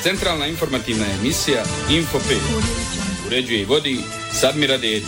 Centralna informativna emisija Info 5. Uređuje i vodi Sadmira Dedić.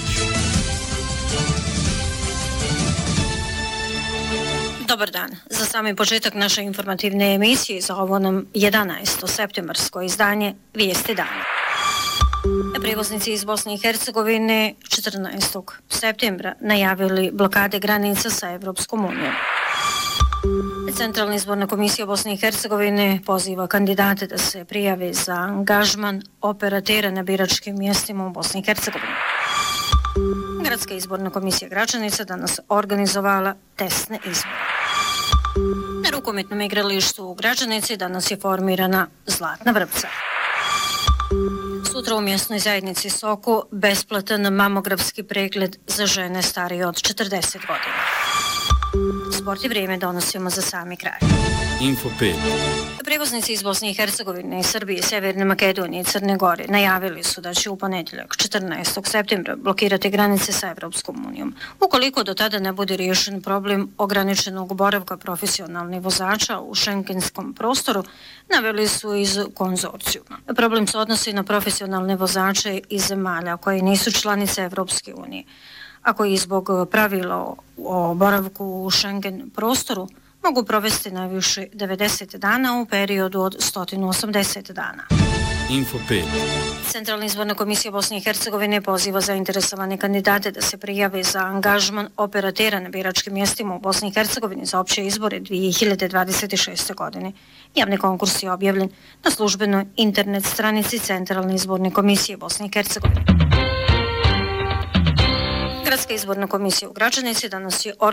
Dobar dan. Za sami početak naše informativne emisije za ovo nam 11. septembarsko izdanje Vijesti dana. Prijevoznici iz Bosne i Hercegovine 14. septembra najavili blokade granica sa Evropskom unijom. Centralna izborna komisija Bosne i Hercegovine poziva kandidate da se prijave za angažman operatera na biračkim mjestima u Bosni i Hercegovini. Gradska izborna komisija Gračanica danas organizovala testne izbore. Na rukometnom igralištu u Gračanici danas je formirana Zlatna vrpca. Sutra u mjesnoj zajednici Soko besplatan mamografski pregled za žene starije od 40 godina. Sport i vrijeme donosimo za sami kraj. Info 5. Prevoznici iz Bosne i Hercegovine, Srbije, Sjeverne Makedonije i Crne Gore najavili su da će u ponedjeljak 14. septembra blokirati granice sa Evropskom unijom. Ukoliko do tada ne bude riješen problem ograničenog boravka profesionalnih vozača u šengenskom prostoru, naveli su iz konzorcijuma. Problem se odnosi na profesionalne vozače iz zemalja koje nisu članice Evropske unije, a koji zbog pravila o boravku u Schengen prostoru mogu provesti najviše 90 dana u periodu od 180 dana. Info 5. Centralna izborna komisija Bosne i Hercegovine poziva zainteresovane kandidate da se prijave za angažman operatera na biračkim mjestima u Bosni i Hercegovini za opće izbore 2026. godine. Javni konkurs je objavljen na službenoj internet stranici Centralne izborne komisije Bosne i Hercegovine. Gradska izborna komisija u Gračanici danas je